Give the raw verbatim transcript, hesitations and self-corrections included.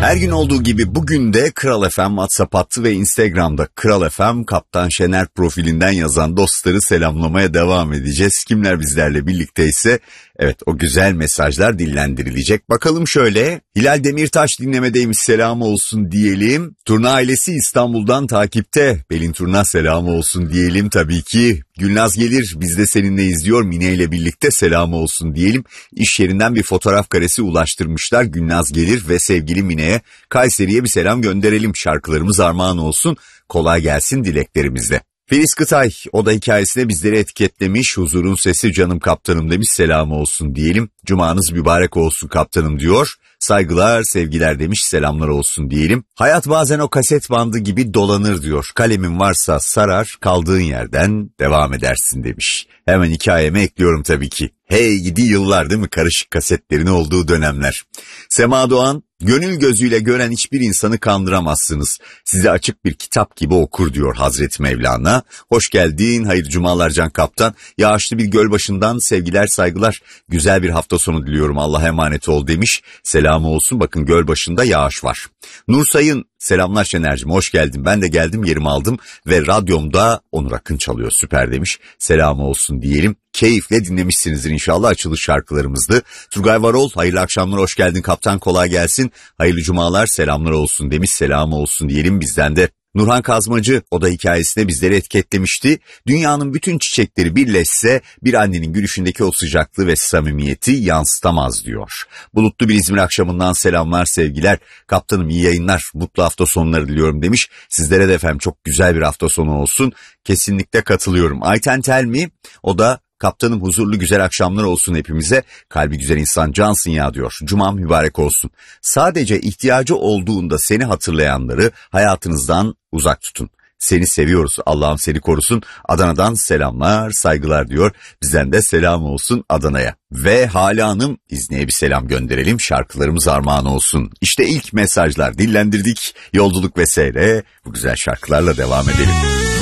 Her gün olduğu gibi bugün de Kral F M WhatsApp hattı ve Instagram'da Kral F M Kaptan Şener profilinden yazan dostları selamlamaya devam edeceğiz. Kimler bizlerle birlikteyse evet o güzel mesajlar dillendirilecek. Bakalım şöyle, Hilal Demirtaş dinlemedeymiş, selamı olsun diyelim. Turna ailesi İstanbul'dan takipte, Pelin Turna selamı olsun diyelim tabii ki. Gülnaz Gelir biz de seninle izliyor, Mine ile birlikte selamı olsun diyelim. İş yerinden bir fotoğraf karesi ulaştırmışlar Gülnaz Gelir ve sevgili Mine'ye. Kayseri'ye bir selam gönderelim, şarkılarımız armağan olsun, kolay gelsin dileklerimizle. Filiz Kıtay o da hikayesine bizleri etiketlemiş, huzurun sesi canım kaptanım demiş, selamı olsun diyelim. Cumanız mübarek olsun kaptanım diyor. Saygılar, sevgiler demiş, selamlar olsun diyelim. Hayat bazen o kaset bandı gibi dolanır diyor. Kalemin varsa sarar, kaldığın yerden devam edersin demiş. Hemen hikayeme ekliyorum tabii ki. Hey gidi yıllar değil mi, karışık kasetlerin olduğu dönemler. Sema Doğan, gönül gözüyle gören hiçbir insanı kandıramazsınız. Size açık bir kitap gibi okur diyor Hazreti Mevlana. Hoş geldin, hayırlı cumalar Can Kaptan. Yağışlı bir göl başından sevgiler saygılar. Güzel bir hafta sonu diliyorum, Allah'a emanet ol demiş. Selamı olsun, bakın göl başında yağış var. Nur Sayın, selamlar Şener'cim, hoş geldin. Ben de geldim, yerimi aldım ve radyomda Onur Akın çalıyor, süper demiş. Selamı olsun diyelim. Keyifle dinlemişsinizdir inşallah, açılış şarkılarımızdı. Turgay Varol, hayırlı akşamlar, hoş geldin kaptan, kolay gelsin. Hayırlı cumalar, selamlar olsun demiş, selamı olsun diyelim bizden de. Nurhan Kazmacı o da hikayesine bizleri etiketlemişti. Dünyanın bütün çiçekleri birleşse bir annenin gülüşündeki o sıcaklığı ve samimiyeti yansıtamaz diyor. Bulutlu bir İzmir akşamından selamlar, sevgiler. Kaptanım iyi yayınlar, mutlu hafta sonları diliyorum demiş. Sizlere de efendim çok güzel bir hafta sonu olsun. Kesinlikle katılıyorum. Ayten Telmi o da kaptanım huzurlu güzel akşamlar olsun hepimize. Kalbi güzel insan cansın ya diyor. Cumam mübarek olsun. Sadece ihtiyacı olduğunda seni hatırlayanları hayatınızdan uzak tutun. Seni seviyoruz, Allah'ım seni korusun. Adana'dan selamlar, saygılar diyor. Bizden de selam olsun Adana'ya. Ve Hale Hanım, İzni'ye bir selam gönderelim, şarkılarımız armağan olsun. İşte ilk mesajlar dillendirdik. Yolculuk ve seyre bu güzel şarkılarla devam edelim.